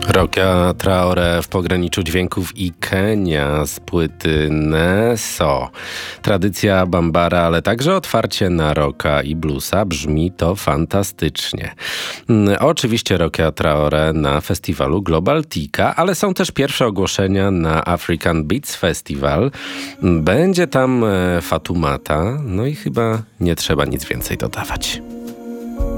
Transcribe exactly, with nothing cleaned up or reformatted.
Rokia Traore w pograniczu dźwięków i Kenia z płyty Neso. Tradycja Bambara, ale także otwarcie na rocka i bluesa. Brzmi to fantastycznie. Oczywiście Rokia Traore na festiwalu Global Tika, ale są też pierwsze ogłoszenia na African Beats Festival. Będzie tam Fatumata, no i chyba nie trzeba nic więcej dodawać.